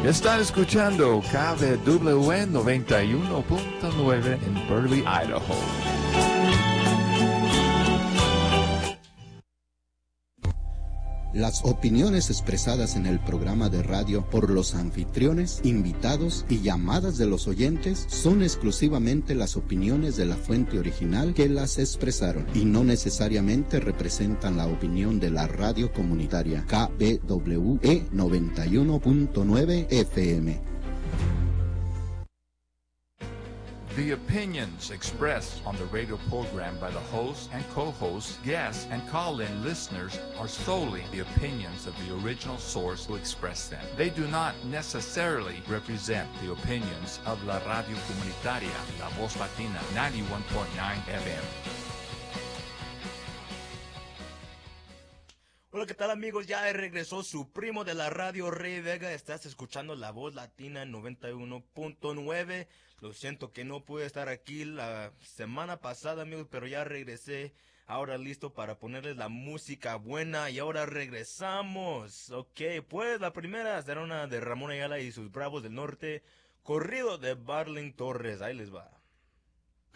Están escuchando KBW 91.9 en Burley, Idaho. Las opiniones expresadas en el programa de radio por los anfitriones, invitados y llamadas de los oyentes son exclusivamente las opiniones de la fuente original que las expresaron y no necesariamente representan la opinión de la radio comunitaria KBWE 91.9 FM. The opinions expressed on the radio program by the host and co-hosts, guests, and call-in listeners are solely the opinions of the original source who expressed them. They do not necessarily represent the opinions of La Radio Comunitaria, La Voz Latina, 91.9 FM. Hola, ¿qué tal, amigos? Ya regresó su primo de la radio, Rey Vega. Estás escuchando La Voz Latina 91.9. Lo siento que no pude estar aquí la semana pasada, amigos, pero ya regresé. Ahora listo para ponerles la música buena y ahora regresamos. Ok, pues la primera será una de Ramón Ayala y sus Bravos del Norte, corrido de Barling Torres. Ahí les va.